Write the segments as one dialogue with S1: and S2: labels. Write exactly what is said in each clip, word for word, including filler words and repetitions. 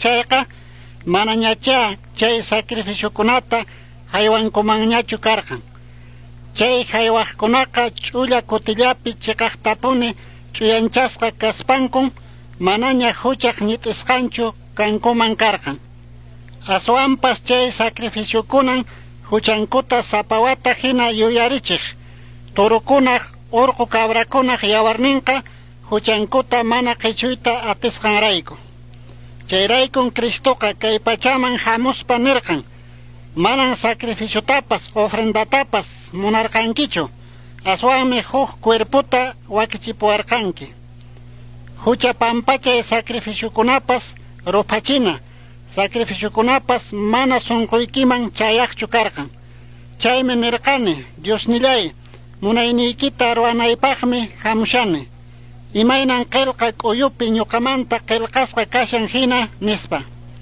S1: chayqa manañacha chay sacrificiokunata haywankumanñachu karqan. Chay haywaqkunaqa ch'ulla kutillapi chiqaqtapuni ch'uyanchasqa kaspankun manaña huchaq ñit'isqanchu kankuman karqan. Aswanpas chay sacrificiokunan huchankuta sapawata hina yuyarichiq. Turukunaq urqu cabrakunaq yawarninqa huchankuta mana qichuyta atisqanrayku. Chayraykun Cristoqa kay pachaman hamuspa nirqan, manan sacrificiotapas ofrendatapas munarqankichu, aswanmi huk cuerputa wakichipuwarqanki. Hucha pampachay sacrificiokunapas rupachina, sacrificiokunapas mana sunquykiman chayaqchu karqan. Chaymi nirqani, Diosnillay, munayniykita ruwanaypaqmi hamushani. Imaynan qillqa k'uyupi ñuqamanta qillqasqa kashan hina nispa.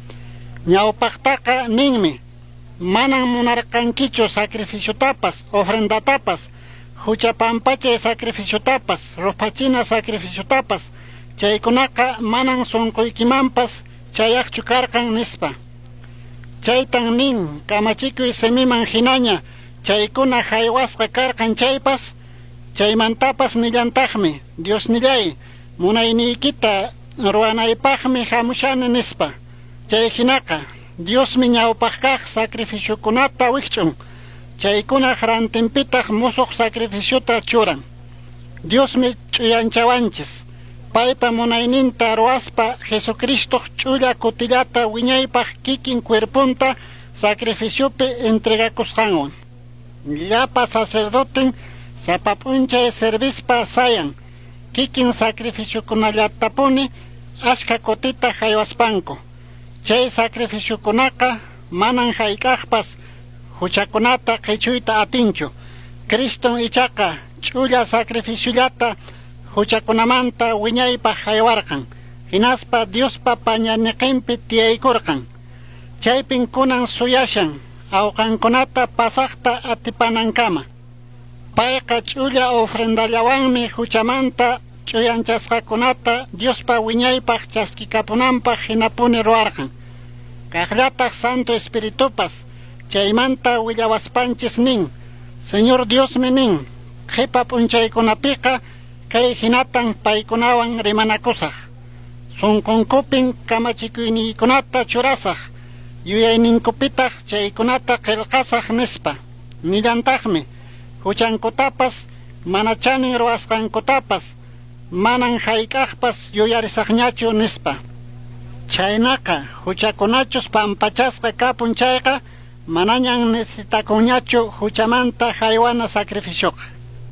S1: Ñawpaqtaqa ninmi, manan munarqankichu sacrificiotapas, ofrendatapas, hucha pampachay sacrificiotapas, rupachina sacrificiotapas, chaykunaqa manan sunquykimanpas chayaqchu karqan nispa. Chaytan nin, kamachikuy simiman hinaña, chaykuna haywasqa karqan chaypas, chaymantapas nillantaqmi, Diosnillay, munayniykita ruwanaypaqmi hamushani nispa. Chay hinaqa, Diosmi ñawpaq kaq sacrificiokunata wikch'un, chaykuna rantinpitaq musuq sacrificiota churan. Diosmi ch'uyanchawanchis, paypa munayninta ruwaspa Jesucristo ch'ulla kutillata wiñaypaq kikin cuerpunta sacrificiopi entregakusqanwan. Llapa sacerdoten sapapunchay servispa sayan, kikin sacrificiokunallatapuni ashka kutita haywaspanku. Chay sacrificiokunaqa manan hayk'aqpas huchakunata qichuyta atinchu. Criston ichaqa ch'ulla sacrificiollata huchakunamanta wiñaypaq haywarqan, hinaspa Diospa pañaniqinpi tiyaykurqan. Chaypin kunan suyashan, awqankunata pasaqta atipanankama. Payqa ch'ulla ofrendallawanmi huchamanta ch'uyanchasqakunata Diospa wiñaypaq chaskikapunanpaq hinapuni ruwarqan. Kaqllataq Santo Espiritupas chaymanta willawaspanchis nin, Señor Diosmi nin, qipa p'unchaykunapiqa kay hinatan paykunawan rimanakusaq. Sunqunkupin kamachikuyniykunata churasaq, yuyayninkupitaq chaykunata qillqasaq nispa. Nillantaqmi, huchankutapas manachanin ruwasqankutapas manan hayk'aqpas yuyarisaqñachu nispa. Chaynaqa huchakunachus pampachasqa kapun chayqa manañan necesitakunñachu huchamanta haywana sacrificioqa.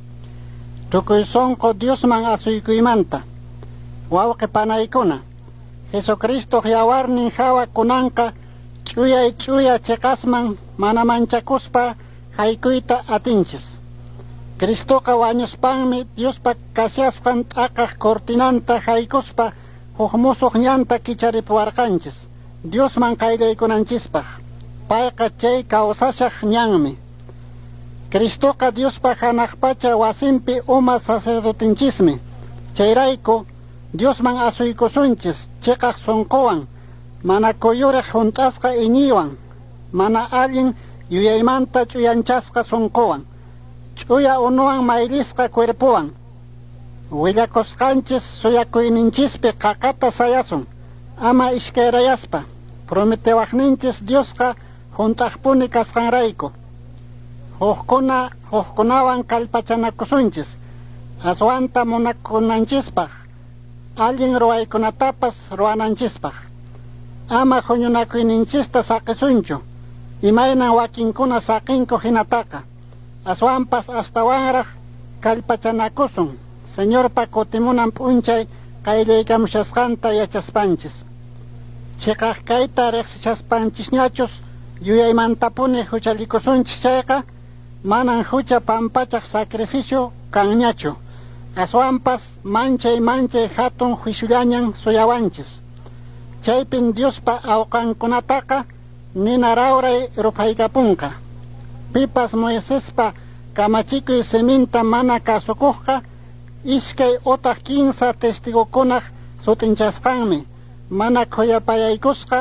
S1: Tukuy sonqo Diosman asuykuymanta, wawqi panaykuna, Jesucristo yawarnin hawa kunanqa ch'uyay ch'uya chiqasman mana manchakuspa haykuyta atinchis. Cristoqa wañuspanmi Diospa kasyasqan t'aqaq cortinanta haykuspa huk musuq ñanta kicharipuwarqanchis, Diosman qayllaykunanchispaq. Payqa chay kawsashaq ñanmi. Cristoqa Diospa hanaqpacha wasinpi uma sacerdotinchismi. Chayrayku Diosman asuykusunchis chiqaq sunquwan, mana kuyuriq hunt'asqa iñiwan, mana allin yuyaymanta ch'uyanchasqa sunquwan, ch'uya unuwan maylisqa cuerpuwan. Willakusqanchis suyakuyninchispi qaqata sayasun, ama ishkayrayaspa, prometewaqninchis Diosqa hunt'aqpuni kasqanrayku. Huqkuna huqkunawan kallpachanakusunchis, aswanta munakunanchispaq, allin ruwaykunatapas ruwananchispaq. Ama huñunakuyninchista saqisunchu, imaynan wakinkuna saqinku hinataqa. Aswanpas astawanraq kallpachanakusun, Señorpa kutimunan p'unchay qayllaykamushasqanta yachaspanchis. Chiqaq kayta riqsichaspaanchisñachus yuyaymantapuni huchalikusunchis chayqa manan hucha pampachaq sacrificio kanñachu. Aswanpas manchay manchay hatun juiciullañan suyawanchis. Chaypin Diospa awqankunataqa nina rawray rupaykapunqa. Pipas Moisespa kamachikuy siminta mana kasukuqqa iskay utaq kinsa testigukunaq sutinchasqanmi, mana khuyapayaykusqa